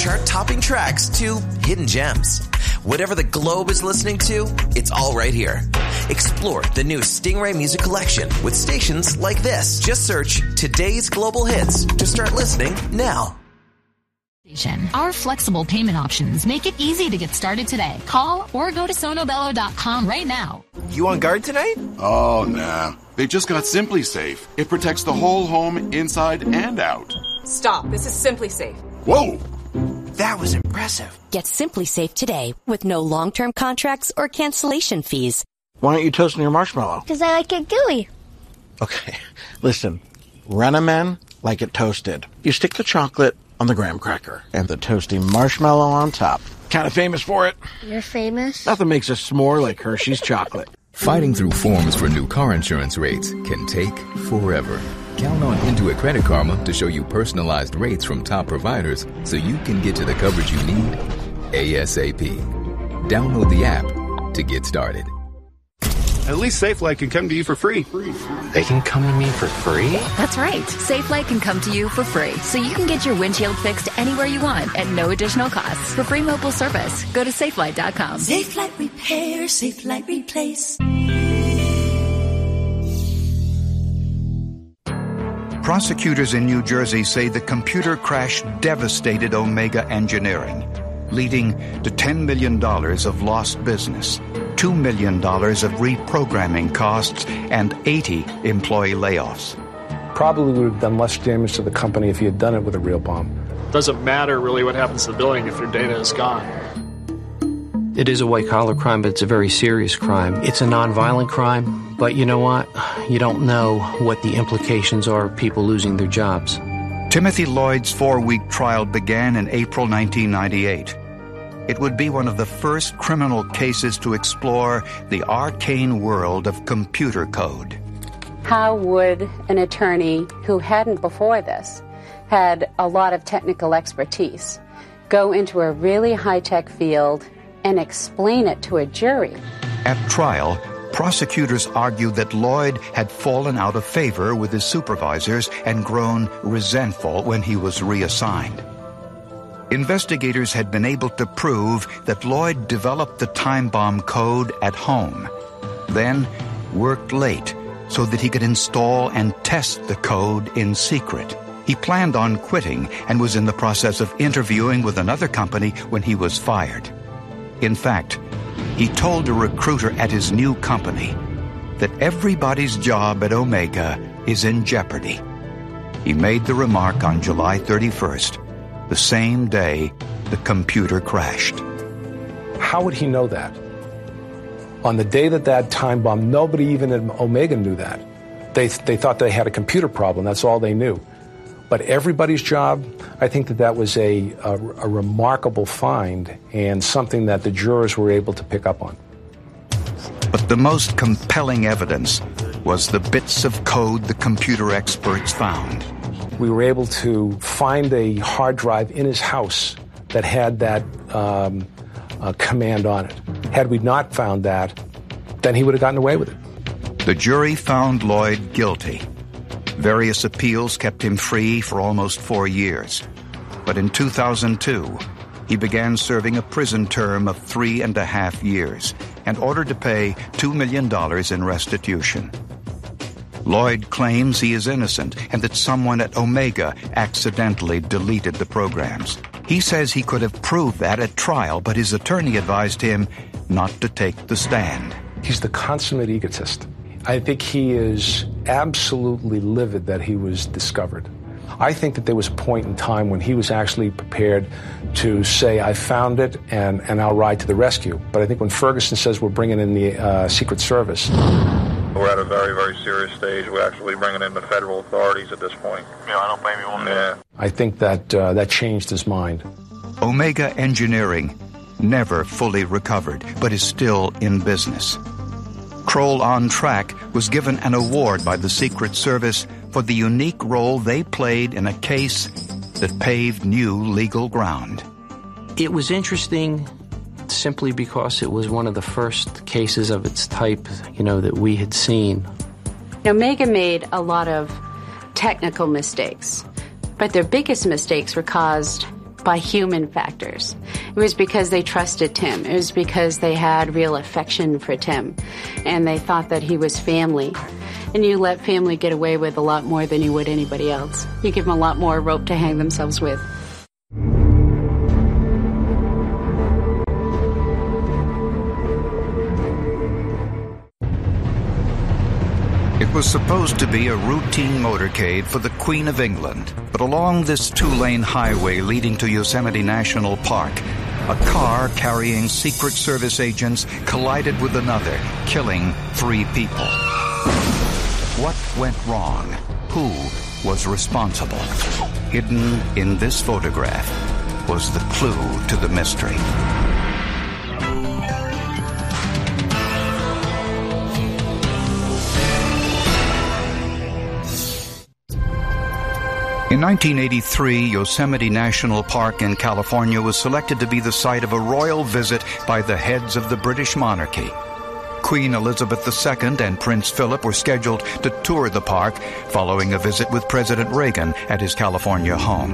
chart-topping tracks to hidden gems. Whatever the globe is listening to, it's all right here. Explore the new Stingray Music Collection with stations like this. Just search Today's Global Hits to start listening now. Our flexible payment options make it easy to get started today. Call or go to sonobello.com right now. You on guard tonight? Oh, nah. They just got Simply Safe. It protects the whole home inside and out. Stop. This is Simply Safe. Whoa! That was impressive. Get Simply Safe today with no long-term contracts or cancellation fees. Why aren't you toasting your marshmallow? Because I like it gooey. Okay, listen. Renamen like it toasted. You stick the chocolate on the graham cracker and the toasty marshmallow on top. Kind of famous for it. You're famous? Nothing makes a s'more like Hershey's chocolate. Fighting through forms for new car insurance rates can take forever. Count on Intuit Credit Karma to show you personalized rates from top providers so you can get to the coverage you need ASAP. Download the app to get started. At least SafeLight can come to you for free. They can come to me for free? That's right. SafeLight can come to you for free, so you can get your windshield fixed anywhere you want at no additional cost. For free mobile service, go to SafeLight.com. SafeLight Repair, SafeLight Replace. Prosecutors in New Jersey say the computer crash devastated Omega Engineering, leading to $10 million of lost business, $2 million of reprogramming costs, and 80 employee layoffs. Probably would have done less damage to the company if he had done it with a real bomb. Doesn't matter really what happens to the building if your data is gone. It is a white-collar crime, but it's a very serious crime. It's a nonviolent crime, but you know what? You don't know what the implications are of people losing their jobs. Timothy Lloyd's 4-week trial began in April 1998. It would be one of the first criminal cases to explore the arcane world of computer code. How would an attorney who hadn't before this had a lot of technical expertise go into a really high-tech field and explain it to a jury? At trial, prosecutors argued that Lloyd had fallen out of favor with his supervisors and grown resentful when he was reassigned. Investigators had been able to prove that Lloyd developed the time bomb code at home, then worked late so that he could install and test the code in secret. He planned on quitting and was in the process of interviewing with another company when he was fired. In fact, he told a recruiter at his new company that everybody's job at Omega is in jeopardy. He made the remark on July 31st, the same day the computer crashed. How would he know that? On the day that time bomb, nobody even at Omega knew that. They thought they had a computer problem. That's all they knew. But everybody's job, I think that was a remarkable find and something that the jurors were able to pick up on. But the most compelling evidence was the bits of code the computer experts found. We were able to find a hard drive in his house that had that command on it. Had we not found that, then he would have gotten away with it. The jury found Lloyd guilty. Various appeals kept him free for almost 4 years. But in 2002, he began serving a prison term of 3.5 years and ordered to pay $2 million in restitution. Lloyd claims he is innocent and that someone at Omega accidentally deleted the programs. He says he could have proved that at trial, but his attorney advised him not to take the stand. He's the consummate egotist. I think he is absolutely livid that he was discovered. I think that there was a point in time when he was actually prepared to say, I found it and I'll ride to the rescue. But I think when Ferguson says we're bringing in the Secret Service. We're at a very, very serious stage. We're actually bringing in the federal authorities at this point. Yeah, I don't blame you one bit. I think that that changed his mind. Omega Engineering never fully recovered, but is still in business. Kroll On Track was given an award by the Secret Service for the unique role they played in a case that paved new legal ground. It was interesting simply because it was one of the first cases of its type, that we had seen. Omega made a lot of technical mistakes, but their biggest mistakes were caused by human factors. It was because they trusted Tim. It was because they had real affection for Tim, and they thought that he was family. And you let family get away with a lot more than you would anybody else. You give them a lot more rope to hang themselves with. It was supposed to be a routine motorcade for the Queen of England, but along this two-lane highway leading to Yosemite National Park, a car carrying Secret Service agents collided with another, killing 3 people. What went wrong? Who was responsible? Hidden in this photograph was the clue to the mystery. In 1983, Yosemite National Park in California was selected to be the site of a royal visit by the heads of the British monarchy. Queen Elizabeth II and Prince Philip were scheduled to tour the park following a visit with President Reagan at his California home.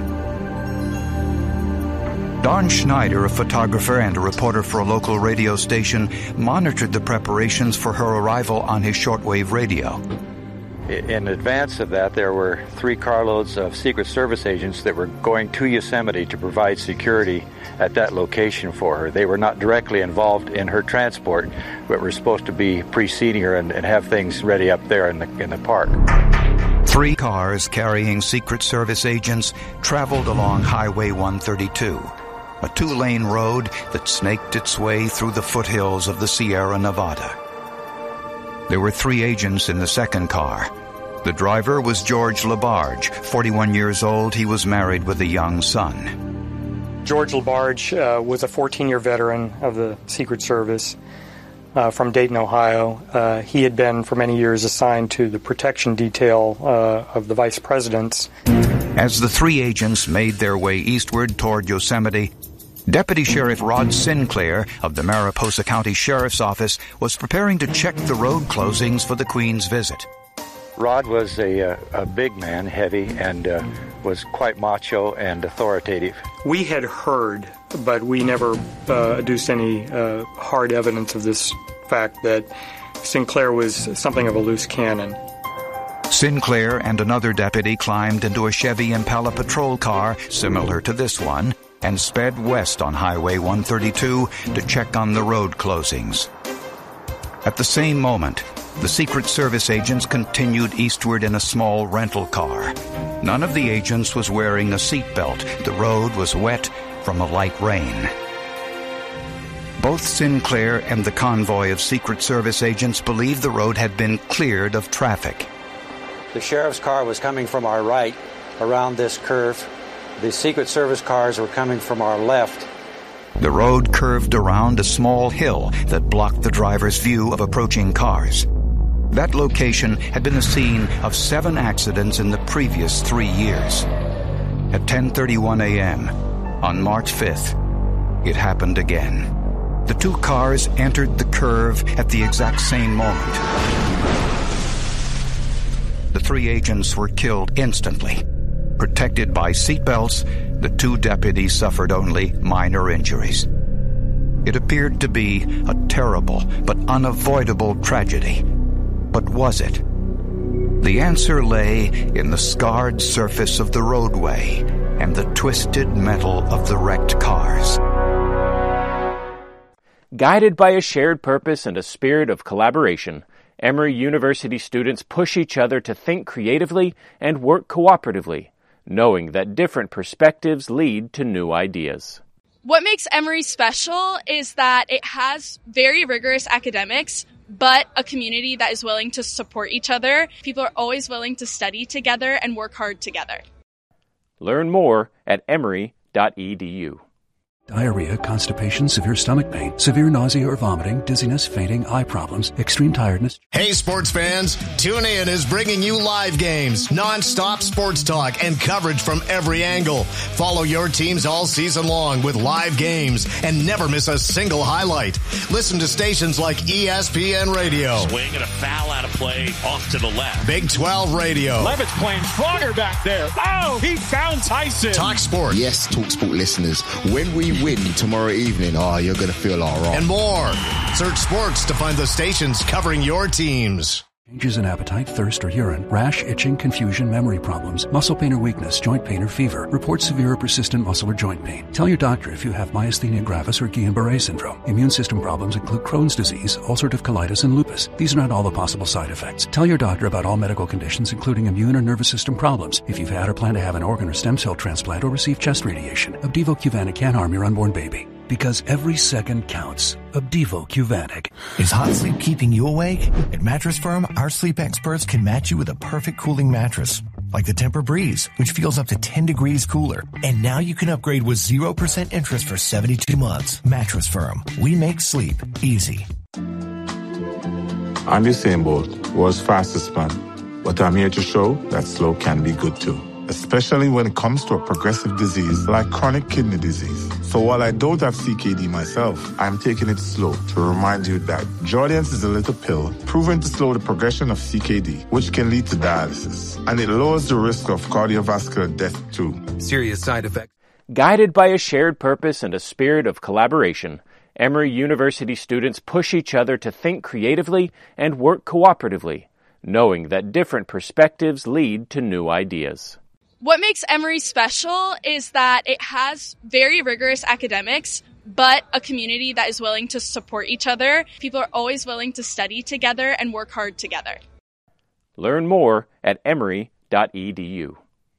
Don Schneider, a photographer and a reporter for a local radio station, monitored the preparations for her arrival on his shortwave radio. In advance of that, there were 3 carloads of Secret Service agents that were going to Yosemite to provide security at that location for her. They were not directly involved in her transport, but were supposed to be preceding her and have things ready up there in the park. 3 cars carrying Secret Service agents traveled along Highway 132, a 2-lane road that snaked its way through the foothills of the Sierra Nevada. There were 3 agents in the second car. The driver was George LaBarge. 41 years old, he was married with a young son. George LaBarge was a 14-year veteran of the Secret Service from Dayton, Ohio. He had been for many years assigned to the protection detail of the vice presidents. As the 3 agents made their way eastward toward Yosemite, Deputy Sheriff Rod Sinclair of the Mariposa County Sheriff's Office was preparing to check the road closings for the Queen's visit. Rod was a big man, heavy, and was quite macho and authoritative. We had heard, but we never adduced any hard evidence of this fact, that Sinclair was something of a loose cannon. Sinclair and another deputy climbed into a Chevy Impala patrol car similar to this one and sped west on Highway 132 to check on the road closings. At the same moment, the Secret Service agents continued eastward in a small rental car. None of the agents was wearing a seatbelt. The road was wet from a light rain. Both Sinclair and the convoy of Secret Service agents believed the road had been cleared of traffic. The sheriff's car was coming from our right around this curve. The Secret Service cars were coming from our left. The road curved around a small hill that blocked the driver's view of approaching cars. That location had been the scene of 7 accidents in the previous 3 years. At 10:31 a.m. on March 5th, it happened again. The 2 cars entered the curve at the exact same moment. The 3 agents were killed instantly. Protected by seatbelts, the 2 deputies suffered only minor injuries. It appeared to be a terrible but unavoidable tragedy. But was it? The answer lay in the scarred surface of the roadway and the twisted metal of the wrecked cars. Guided by a shared purpose and a spirit of collaboration, Emory University students push each other to think creatively and work cooperatively, knowing that different perspectives lead to new ideas. What makes Emory special is that it has very rigorous academics, but a community that is willing to support each other. People are always willing to study together and work hard together. Learn more at emory.edu. Diarrhea, constipation, severe stomach pain, severe nausea or vomiting, dizziness, fainting, eye problems, extreme tiredness. Hey sports fans, TuneIn is bringing you live games, non-stop sports talk, and coverage from every angle. Follow your teams all season long with live games and never miss a single highlight. Listen to stations like ESPN Radio. Swing and a foul out of play off to the left. Big 12 Radio. Levitt's playing stronger back there. Oh, he found Tyson. Talk Sport. Yes, Talk Sport listeners, when we win tomorrow evening, you're going to feel all right. And more. Search sports to find the stations covering your teams. Changes in appetite, thirst, or urine, rash, itching, confusion, memory problems, muscle pain or weakness, joint pain or fever. Report severe or persistent muscle or joint pain. Tell your doctor if you have myasthenia gravis or Guillain-Barré syndrome. Immune system problems include Crohn's disease, ulcerative colitis, and lupus. These are not all the possible side effects. Tell your doctor about all medical conditions, including immune or nervous system problems. If you've had or plan to have an organ or stem cell transplant or receive chest radiation, Opdivo Qvantig can harm your unborn baby. Because every second counts. Opdivo Qvantig. Is hot sleep keeping you awake? At Mattress Firm, our sleep experts can match you with a perfect cooling mattress. Like the Tempur-Breeze, which feels up to 10 degrees cooler. And now you can upgrade with 0% interest for 72 months. Mattress Firm. We make sleep easy. I'm Usain Bolt, world's fastest man. But I'm here to show that slow can be good too. Especially when it comes to a progressive disease like chronic kidney disease. So while I don't have CKD myself, I'm taking it slow to remind you that Jardiance is a little pill proven to slow the progression of CKD, which can lead to dialysis. And it lowers the risk of cardiovascular death too. Serious side effects. Guided by a shared purpose and a spirit of collaboration, Emory University students push each other to think creatively and work cooperatively, knowing that different perspectives lead to new ideas. What makes Emory special is that it has very rigorous academics, but a community that is willing to support each other. People are always willing to study together and work hard together. Learn more at emory.edu.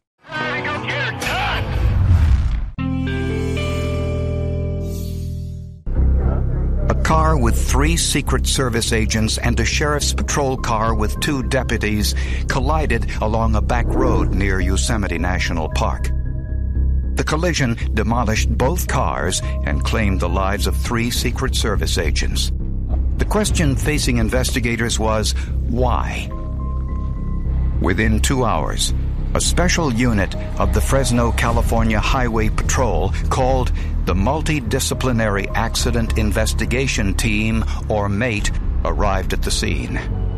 A car with 3 Secret Service agents and a sheriff's patrol car with 2 deputies collided along a back road near Yosemite National Park. The collision demolished both cars and claimed the lives of 3 Secret Service agents. The question facing investigators was, why? Within 2 hours, a special unit of the Fresno, California Highway Patrol called the Multidisciplinary Accident Investigation Team, or MATE, arrived at the scene.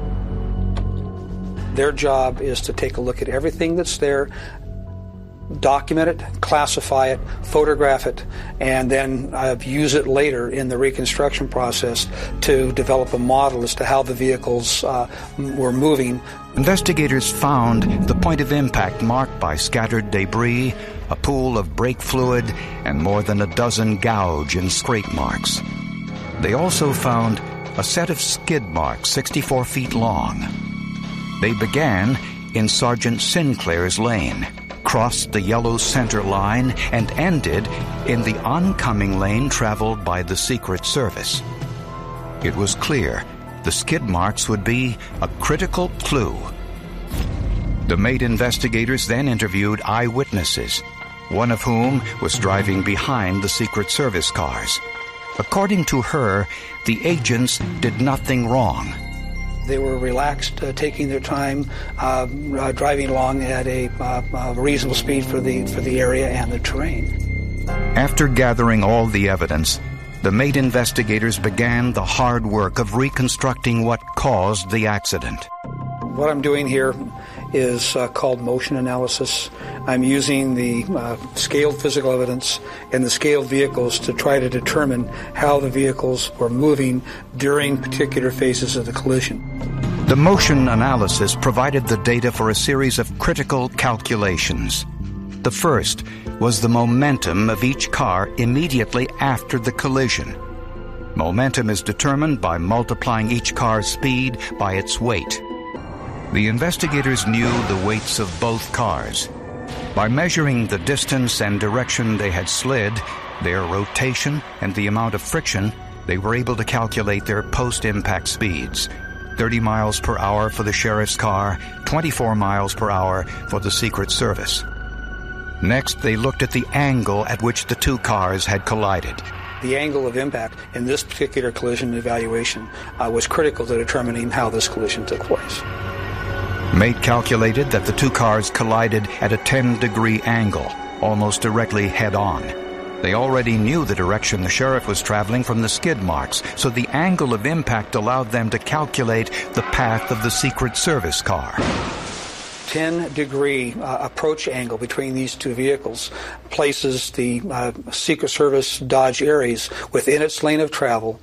Their job is to take a look at everything that's there, document it, classify it, photograph it, and then use it later in the reconstruction process to develop a model as to how the vehicles were moving. Investigators found the point of impact marked by scattered debris, a pool of brake fluid, and more than a dozen gouge and scrape marks. They also found a set of skid marks 64 feet long. They began in Sergeant Sinclair's lane, crossed the yellow center line, and ended in the oncoming lane traveled by the Secret Service. It was clear the skid marks would be a critical clue. The MATE investigators then interviewed eyewitnesses, one of whom was driving behind the Secret Service cars. According to her, the agents did nothing wrong. They were relaxed, taking their time, driving along at a reasonable speed for the area and the terrain. After gathering all the evidence, the MATE investigators began the hard work of reconstructing what caused the accident. What I'm doing here is called motion analysis. I'm using the scaled physical evidence and the scaled vehicles to try to determine how the vehicles were moving during particular phases of the collision. The motion analysis provided the data for a series of critical calculations. The first was the momentum of each car immediately after the collision. Momentum is determined by multiplying each car's speed by its weight. The investigators knew the weights of both cars. By measuring the distance and direction they had slid, their rotation, and the amount of friction, they were able to calculate their post-impact speeds. 30 miles per hour for the sheriff's car, 24 miles per hour for the Secret Service. Next, they looked at the angle at which the two cars had collided. The angle of impact in this particular collision evaluation was critical to determining how this collision took place. Mate calculated that the two cars collided at a 10-degree angle, almost directly head-on. They already knew the direction the sheriff was traveling from the skid marks, so the angle of impact allowed them to calculate the path of the Secret Service car. 10-degree approach angle between these two vehicles places the Secret Service Dodge Aries within its lane of travel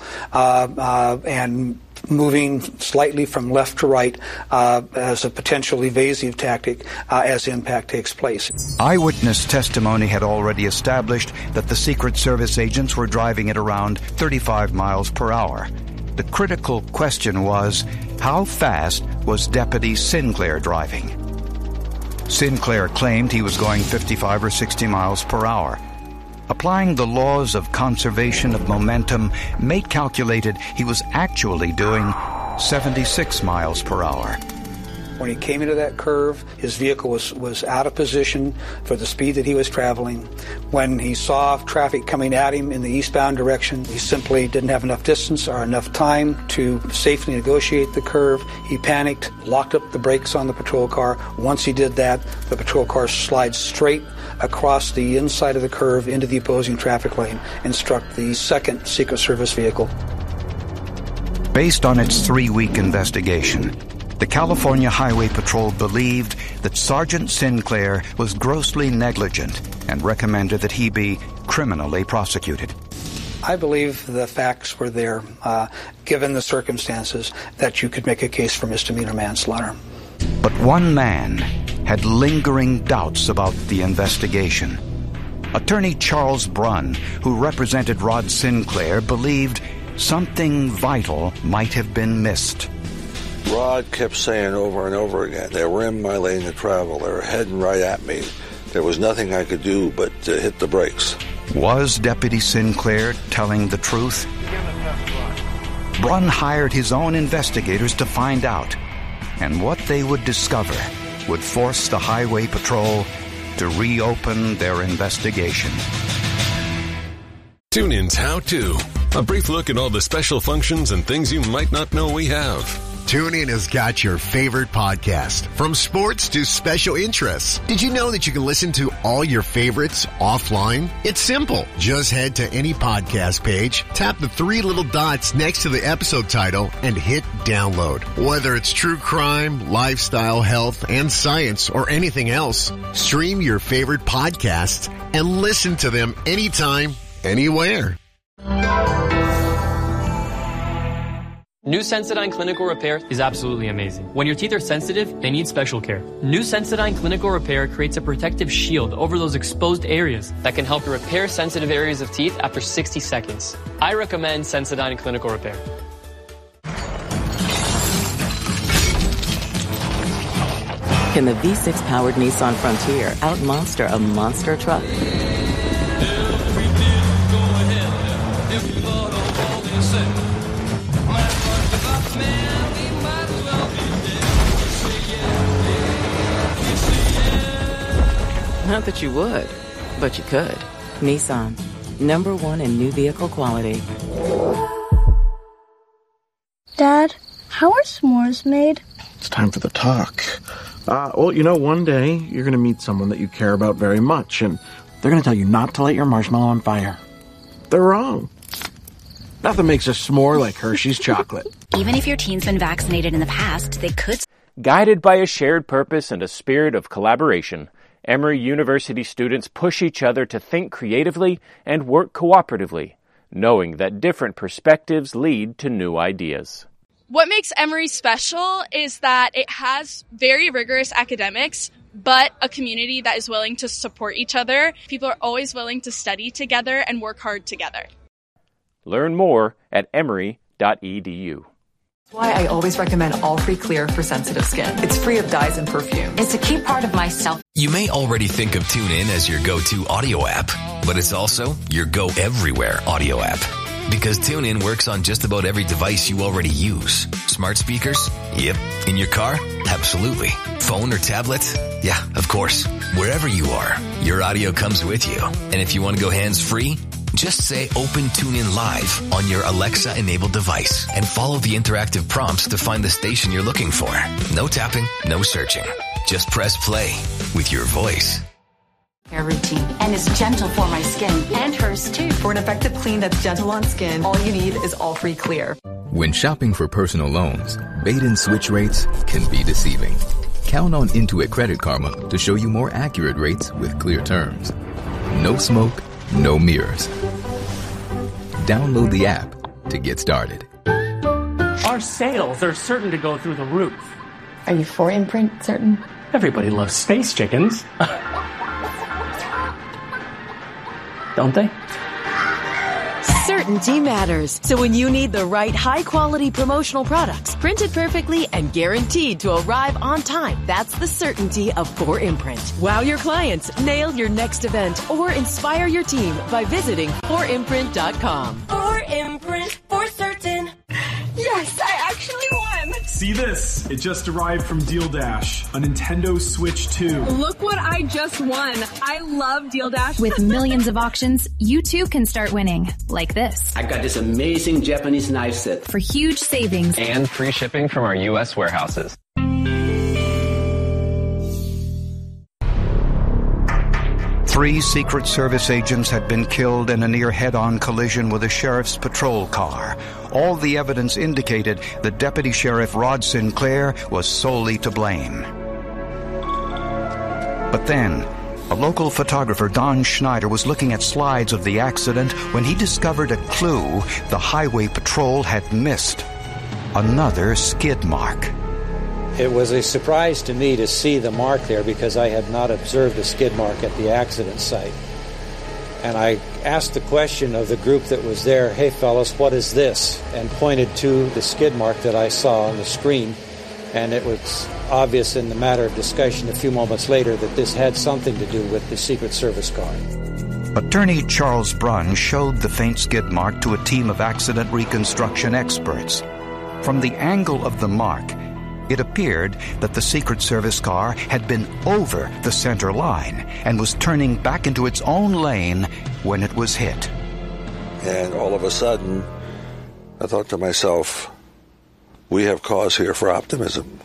and moving slightly from left to right as a potential evasive tactic as impact takes place. Eyewitness testimony had already established that the Secret Service agents were driving at around 35 miles per hour. The critical question was, how fast was Deputy Sinclair driving? Sinclair claimed he was going 55 or 60 miles per hour. Applying the laws of conservation of momentum, Mate calculated he was actually doing 76 miles per hour. When he came into that curve, his vehicle was out of position for the speed that he was traveling. When he saw traffic coming at him in the eastbound direction, he simply didn't have enough distance or enough time to safely negotiate the curve. He panicked, locked up the brakes on the patrol car. Once he did that, the patrol car slides straight across the inside of the curve into the opposing traffic lane and struck the second Secret Service vehicle. Based on its 3-week investigation, the California Highway Patrol believed that Sergeant Sinclair was grossly negligent and recommended that he be criminally prosecuted. I believe the facts were there, given the circumstances, that you could make a case for misdemeanor manslaughter. But one man had lingering doubts about the investigation. Attorney Charles Brunn, who represented Rod Sinclair, believed something vital might have been missed. Rod kept saying over and over again, they were in my lane of travel, they were heading right at me. There was nothing I could do but hit the brakes. Was Deputy Sinclair telling the truth? Brunn hired his own investigators to find out, and what they would discover would force the Highway Patrol to reopen their investigation. TuneIn's How To. A brief look at all the special functions and things you might not know we have. TuneIn has got your favorite podcast, from sports to special interests. Did you know that you can listen to all your favorites offline? It's simple. Just head to any podcast page, tap the 3 little dots next to the episode title, and hit download. Whether it's true crime, lifestyle, health, and science, or anything else, stream your favorite podcasts and listen to them anytime, anywhere. New Sensodyne Clinical Repair is absolutely amazing. When your teeth are sensitive, they need special care. New Sensodyne Clinical Repair creates a protective shield over those exposed areas that can help repair sensitive areas of teeth after 60 seconds. I recommend Sensodyne Clinical Repair. Can the V6-powered Nissan Frontier out-monster a monster truck? Not that you would, but you could. Nissan, #1 in new vehicle quality. Dad, how are s'mores made? It's time for the talk. Well, one day you're going to meet someone that you care about very much, and they're going to tell you not to light your marshmallow on fire. They're wrong. Nothing makes a s'more like Hershey's chocolate. Even if your teen's been vaccinated in the past, they could... Guided by a shared purpose and a spirit of collaboration, Emory University students push each other to think creatively and work cooperatively, knowing that different perspectives lead to new ideas. What makes Emory special is that it has very rigorous academics, but a community that is willing to support each other. People are always willing to study together and work hard together. Learn more at emory.edu. Why I always recommend All Free Clear for sensitive skin. It's free of dyes and perfume. It's a key part of my self. You may already think of TuneIn as your go-to audio app, but it's also your go-everywhere audio app. Because TuneIn works on just about every device you already use. Smart speakers? Yep. In your car? Absolutely. Phone or tablet? Yeah, of course. Wherever you are, your audio comes with you. And if you want to go hands-free, just say Open TuneIn Live on your Alexa-enabled device and follow the interactive prompts to find the station you're looking for. No tapping, no searching. Just press play with your voice. Hair routine and is gentle for my skin and hers too. For an effective clean that's gentle on skin, all you need is All-Free Clear. When shopping for personal loans, bait and switch rates can be deceiving. Count on Intuit Credit Karma to show you more accurate rates with clear terms. No smoke, no mirrors. Download the app to get started. Our sales are certain to go through the roof. Are you for Imprint certain? Everybody loves space chickens. Don't they? Certainty matters. So when you need the right high-quality promotional products, printed perfectly and guaranteed to arrive on time, that's the certainty of 4imprint. Wow your clients, nail your next event, or inspire your team by visiting 4imprint.com. 4imprint, for certain. Yes, I actually won. See this? It just arrived from Deal Dash, a Nintendo Switch 2. Look what I just won. I love Deal Dash. With millions of auctions, you too can start winning. Like this. I got this amazing Japanese knife set. For huge savings. And free shipping from our U.S. warehouses. Three Secret Service agents had been killed in a near head-on collision with a sheriff's patrol car. All the evidence indicated that Deputy Sheriff Rod Sinclair was solely to blame. But then, a local photographer, Don Schneider, was looking at slides of the accident when he discovered a clue the Highway Patrol had missed. Another skid mark. It was a surprise to me to see the mark there because I had not observed a skid mark at the accident site. And I asked the question of the group that was there, "Hey fellas, what is this?" and pointed to the skid mark that I saw on the screen. And it was obvious in the matter of discussion a few moments later that this had something to do with the Secret Service car. Attorney Charles Brunn showed the faint skid mark to a team of accident reconstruction experts. From the angle of the mark, it appeared that the Secret Service car had been over the center line and was turning back into its own lane when it was hit. And all of a sudden, I thought to myself, we have cause here for optimism.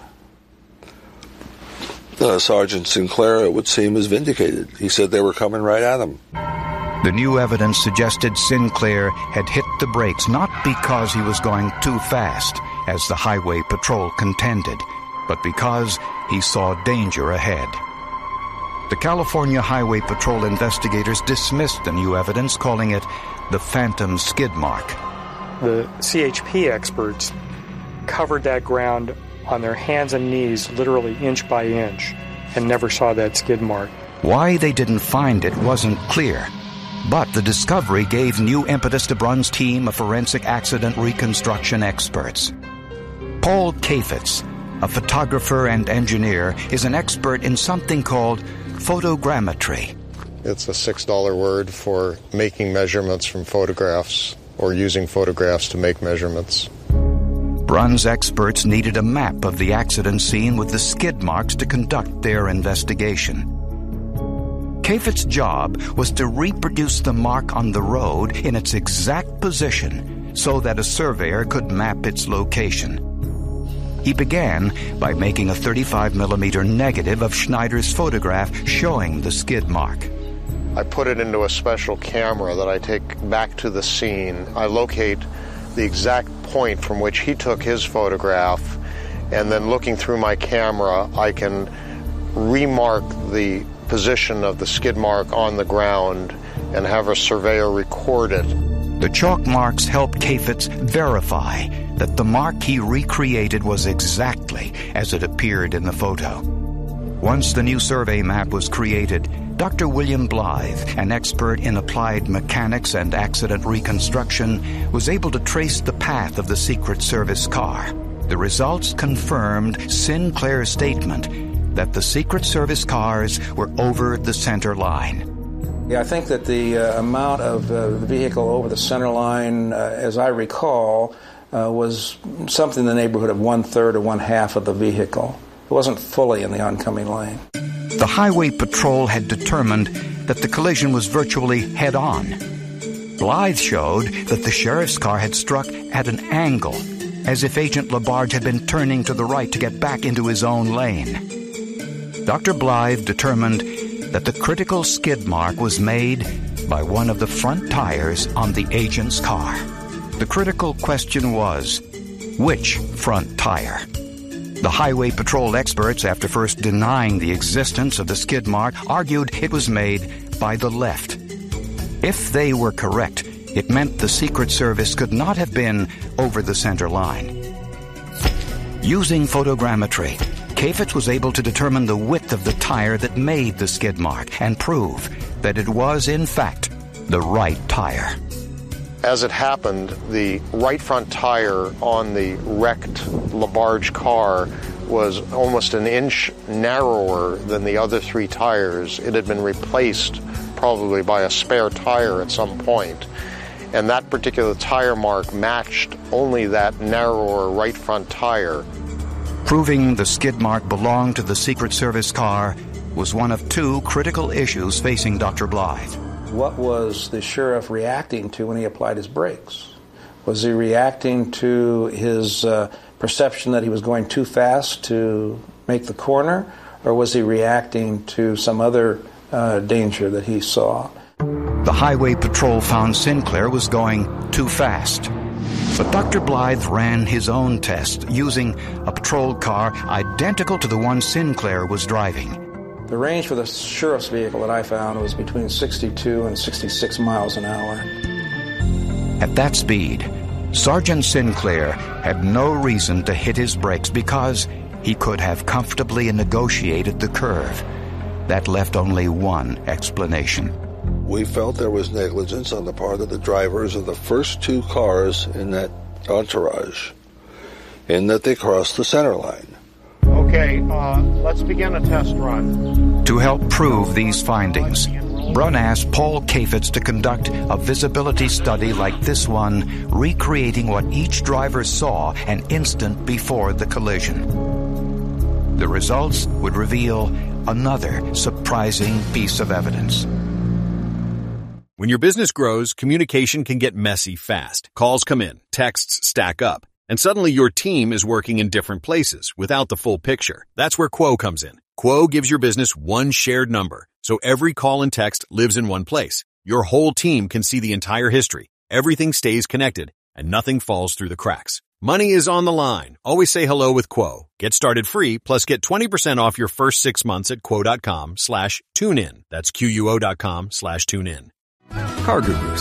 Sergeant Sinclair, it would seem, is vindicated. He said they were coming right at him. The new evidence suggested Sinclair had hit the brakes not because he was going too fast, as the Highway Patrol contended, but because he saw danger ahead. The California Highway Patrol investigators dismissed the new evidence, calling it the phantom skid mark. The CHP experts covered that ground on their hands and knees, literally inch by inch, and never saw that skid mark. Why they didn't find it wasn't clear, but the discovery gave new impetus to Brunn's team of forensic accident reconstruction experts. Paul Kafitz, a photographer and engineer, is an expert in something called photogrammetry. It's a $6 word for making measurements from photographs or using photographs to make measurements. Brunn's experts needed a map of the accident scene with the skid marks to conduct their investigation. Kafitz's job was to reproduce the mark on the road in its exact position so that a surveyor could map its location. He began by making a 35mm negative of Schneider's photograph showing the skid mark. I put it into a special camera that I take back to the scene. I locate the exact point from which he took his photograph, and then looking through my camera, I can remark the position of the skid mark on the ground and have a surveyor record it. The chalk marks helped Kafitz verify that the mark he recreated was exactly as it appeared in the photo. Once the new survey map was created, Dr. William Blythe, an expert in applied mechanics and accident reconstruction, was able to trace the path of the Secret Service car. The results confirmed Sinclair's statement that the Secret Service cars were over the center line. Yeah, I think that the amount of the vehicle over the center line, as I recall, was something in the neighborhood of 1/3 or 1/2 of the vehicle. It wasn't fully in the oncoming lane. The Highway Patrol had determined that the collision was virtually head-on. Blythe showed that the sheriff's car had struck at an angle, as if Agent Labarge had been turning to the right to get back into his own lane. Dr. Blythe determined that the critical skid mark was made by one of the front tires on the agent's car. The critical question was, which front tire? The Highway Patrol experts, after first denying the existence of the skid mark, argued it was made by the left. If they were correct, it meant the Secret Service could not have been over the center line. Using photogrammetry, Chaffetz was able to determine the width of the tire that made the skid mark and prove that it was, in fact, the right tire. As it happened, the right front tire on the wrecked Labarge car was almost an inch narrower than the other three tires. It had been replaced probably by a spare tire at some point, and that particular tire mark matched only that narrower right front tire. Proving the skid mark belonged to the Secret Service car was one of two critical issues facing Dr. Blythe. What was the sheriff reacting to when he applied his brakes? Was he reacting to his perception that he was going too fast to make the corner, or was he reacting to some other danger that he saw? The Highway Patrol found Sinclair was going too fast. But Dr. Blythe ran his own test using a patrol car identical to the one Sinclair was driving. The range for the sheriff's vehicle that I found was between 62 and 66 miles an hour. At that speed, Sergeant Sinclair had no reason to hit his brakes because he could have comfortably negotiated the curve. That left only one explanation. We felt there was negligence on the part of the drivers of the first two cars in that entourage, in that they crossed the center line. Okay, let's begin a test run. To help prove these findings, Brun asked Paul Chaffetz to conduct a visibility study like this one, recreating what each driver saw an instant before the collision. The results would reveal another surprising piece of evidence. When your business grows, communication can get messy fast. Calls come in, texts stack up, and suddenly your team is working in different places without the full picture. That's where Quo comes in. Quo gives your business one shared number, so every call and text lives in one place. Your whole team can see the entire history. Everything stays connected, and nothing falls through the cracks. Money is on the line. Always say hello with Quo. Get started free, plus get 20% off your first 6 months at quo.com/tunein. That's QUO.com/tunein. Car Gurus.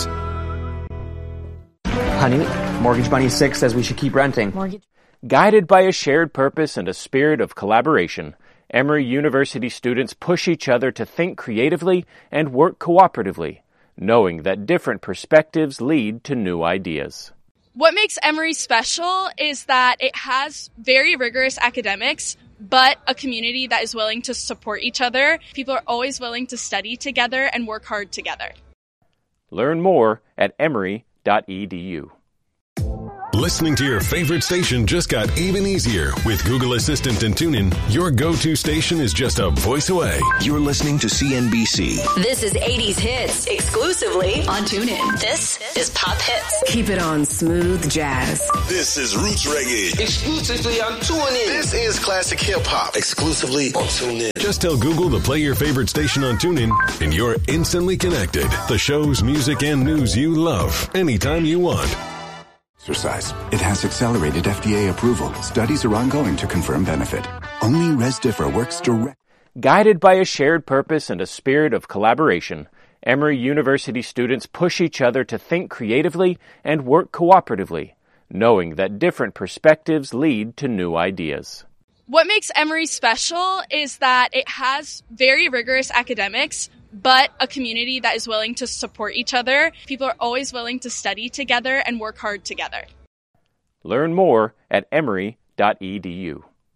Honey, Mortgage Bunny 6 says we should keep renting. Guided by a shared purpose and a spirit of collaboration, Emory University students push each other to think creatively and work cooperatively, knowing that different perspectives lead to new ideas. What makes Emory special is that it has very rigorous academics, but a community that is willing to support each other. People are always willing to study together and work hard together. Learn more at emory.edu. Listening to your favorite station just got even easier with Google Assistant and TuneIn. Your go-to station is just a voice away. You're listening to CNBC. This is 80s Hits, exclusively on TuneIn. This is Pop Hits. Keep it on smooth jazz. This is Roots Reggae. Exclusively on TuneIn. This is classic hip-hop. Exclusively on TuneIn. Just tell Google to play your favorite station on TuneIn, and you're instantly connected. The shows, music, and news you love, anytime you want. Exercise. It has accelerated FDA approval. Studies are ongoing to confirm benefit. Only Rezdiffra works direct. Guided by a shared purpose and a spirit of collaboration, Emory University students push each other to think creatively and work cooperatively, knowing that different perspectives lead to new ideas. What makes Emory special is that it has very rigorous academics, but a community that is willing to support each other. People are always willing to study together and work hard together. Learn more at emory.edu.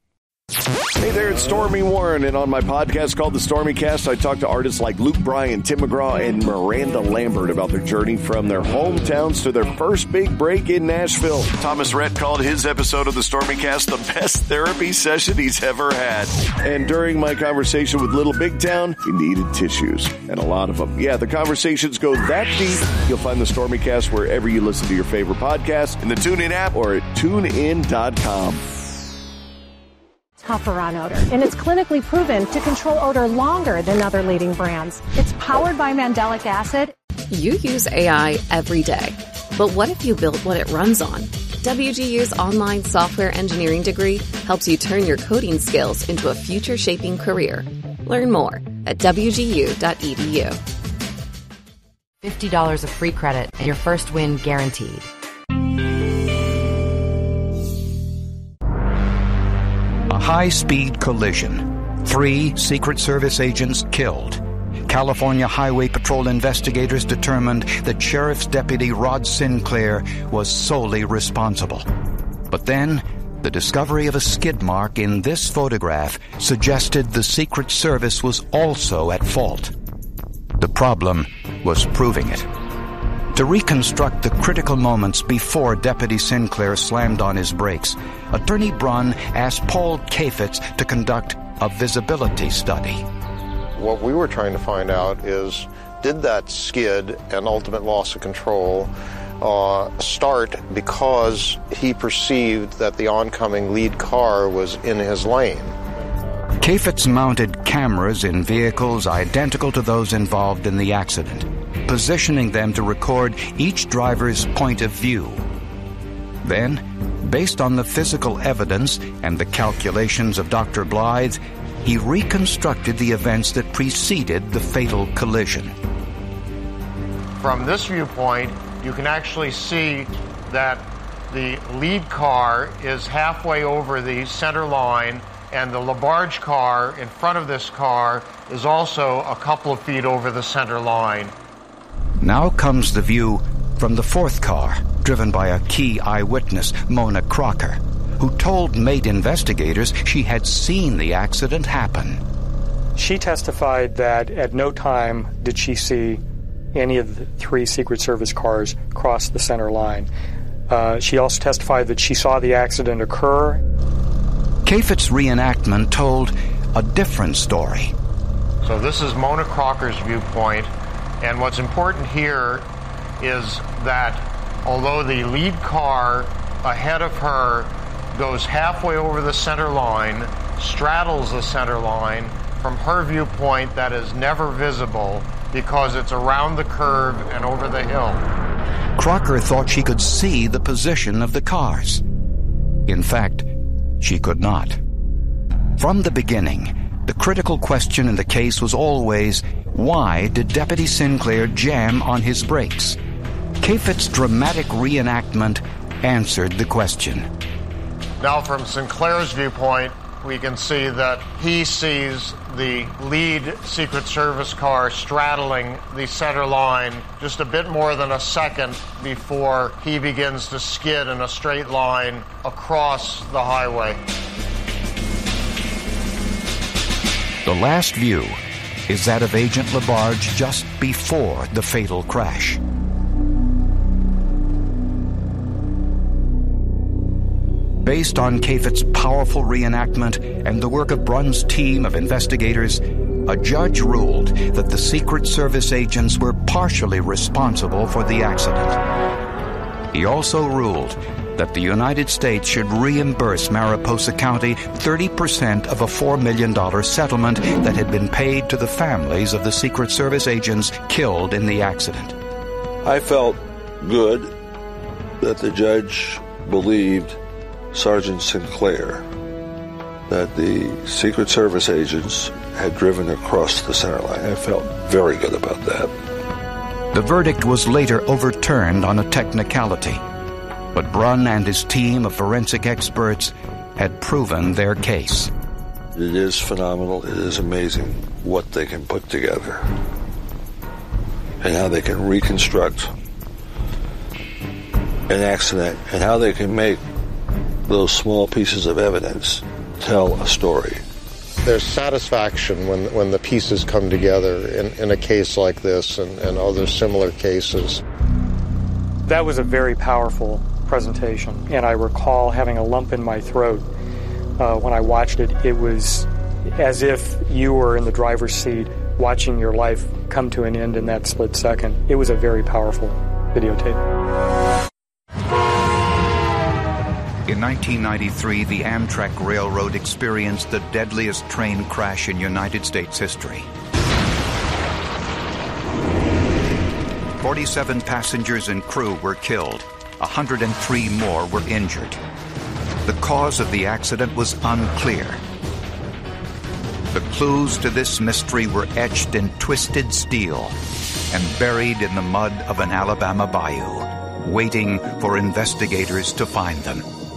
Hey there, it's Stormy Warren, and on my podcast called The Stormy Cast, I talk to artists like Luke Bryan, Tim McGraw, and Miranda Lambert about their journey from their hometowns to their first big break in Nashville. Thomas Rhett called his episode of The Stormy Cast the best therapy session he's ever had. And during my conversation with Little Big Town, he needed tissues, and a lot of them. Yeah, the conversations go that deep. You'll find The Stormy Cast wherever you listen to your favorite podcast, in the TuneIn app or at TuneIn.com. Tufferon odor, and it's clinically proven to control odor longer than other leading brands. It's powered by mandelic acid. You use AI every day, but what if you built what it runs on? WGU's online software engineering degree helps you turn your coding skills into a future-shaping career. Learn more at wgu.edu. $50 of free credit and your first win guaranteed. A high-speed collision. 3 Secret Service agents killed. California Highway Patrol investigators determined that Sheriff's Deputy Rod Sinclair was solely responsible. But then, the discovery of a skid mark in this photograph suggested the Secret Service was also at fault. The problem was proving it. To reconstruct the critical moments before Deputy Sinclair slammed on his brakes, Attorney Brunn asked Paul Kafitz to conduct a visibility study. What we were trying to find out is, did that skid and ultimate loss of control start because he perceived that the oncoming lead car was in his lane? Kafitz mounted cameras in vehicles identical to those involved in the accident, positioning them to record each driver's point of view. Then, based on the physical evidence and the calculations of Dr. Blythe, he reconstructed the events that preceded the fatal collision. From this viewpoint, you can actually see that the lead car is halfway over the center line, and the LaBarge car in front of this car is also a couple of feet over the center line. Now comes the view from the 4th car, driven by a key eyewitness, Mona Crocker, who told Mate investigators she had seen the accident happen. She testified that at no time did she see any of the 3 Secret Service cars cross the center line. She also testified that she saw the accident occur. Kafitz's reenactment told a different story. So this is Mona Crocker's viewpoint, and what's important here is that although the lead car ahead of her goes halfway over the center line, straddles the center line, from her viewpoint that is never visible because it's around the curve and over the hill. Crocker thought she could see the position of the cars. In fact, she could not. From the beginning, the critical question in the case was always, why did Deputy Sinclair jam on his brakes? Kafitz's dramatic reenactment answered the question. Now, from Sinclair's viewpoint, we can see that he sees the lead Secret Service car straddling the center line just a bit more than a second before he begins to skid in a straight line across the highway. The last view is that of Agent LaBarge just before the fatal crash. Based on Kafitz's powerful reenactment and the work of Brunn's team of investigators, a judge ruled that the Secret Service agents were partially responsible for the accident. He also ruled that the United States should reimburse Mariposa County 30% of a $4 million settlement that had been paid to the families of the Secret Service agents killed in the accident. I felt good that the judge believed Sergeant Sinclair that the Secret Service agents had driven across the center line. I felt very good about that. The verdict was later overturned on a technicality, but Brunn and his team of forensic experts had proven their case. It is phenomenal. It is amazing what they can put together and how they can reconstruct an accident and how they can make those small pieces of evidence tell a story. There's satisfaction when the pieces come together in a case like this and other similar cases. That was a very powerful presentation, and I recall having a lump in my throat when I watched it. It was as if you were in the driver's seat watching your life come to an end in that split second. It was a very powerful videotape. In 1993, the Amtrak Railroad experienced the deadliest train crash in United States history. 47 passengers and crew were killed. 103 more were injured. The cause of the accident was unclear. The clues to this mystery were etched in twisted steel and buried in the mud of an Alabama bayou, waiting for investigators to find them.